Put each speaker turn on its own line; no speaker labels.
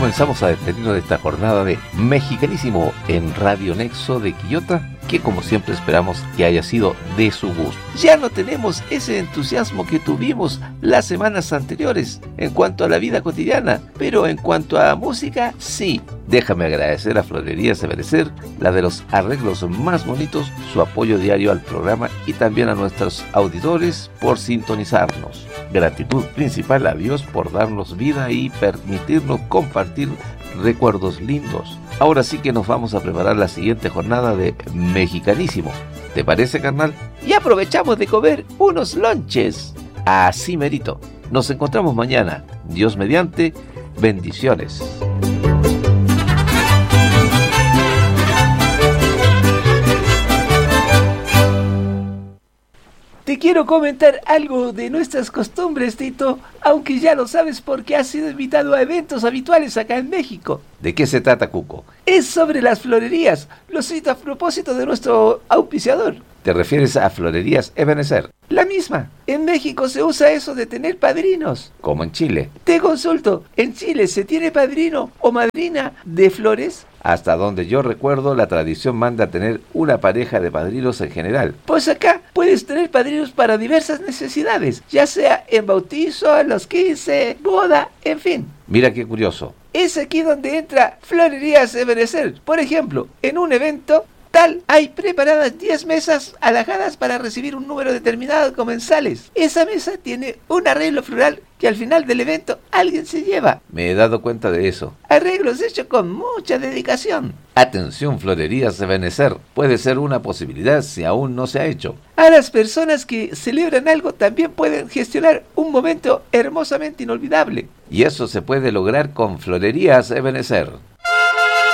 comenzamos a despedirnos de esta jornada de Mexicanísimo en Radio Nexo de Quillota, que como siempre esperamos que haya sido de su gusto. Ya no tenemos ese entusiasmo que tuvimos las semanas anteriores en cuanto a la vida cotidiana, pero en cuanto a música, sí. Déjame agradecer a Florerías Ebenecer, la de los arreglos más bonitos, su apoyo diario al programa y también a nuestros auditores por sintonizarnos. Gratitud principal a Dios por darnos vida y permitirnos compartir recuerdos lindos. Ahora sí que nos vamos a preparar la siguiente jornada de Mexicanísimo. ¿Te parece, carnal? Y aprovechamos de comer unos lonches. Así merito. Nos encontramos mañana. Dios mediante. Bendiciones.
Te quiero comentar algo de nuestras costumbres, Tito, aunque ya lo sabes porque has sido invitado a eventos habituales acá en México.
¿De qué se trata, Cuco?
Es sobre las florerías. Lo cito a propósito de nuestro auspiciador.
¿Te refieres a Florerías Ebenecer?
La misma. En México se usa eso de tener padrinos.
Como en Chile.
Te consulto, ¿en Chile se tiene padrino o madrina de flores?
Hasta donde yo recuerdo, la tradición manda a tener una pareja de padrinos en general.
Pues acá puedes tener padrinos para diversas necesidades, ya sea en bautizo, a los 15, boda, en fin.
Mira qué curioso.
Es aquí donde entra Florerías Ebenecer. Por ejemplo, en un evento tal, hay preparadas 10 mesas alajadas para recibir un número determinado de comensales. Esa mesa tiene un arreglo floral que al final del evento alguien se lleva.
Me he dado cuenta de eso.
Arreglos hechos con mucha dedicación.
Atención, Florerías Ebenecer. Puede ser una posibilidad si aún no se ha hecho.
A las personas que celebran algo también pueden gestionar un momento hermosamente inolvidable.
Y eso se puede lograr con Florerías Ebenecer.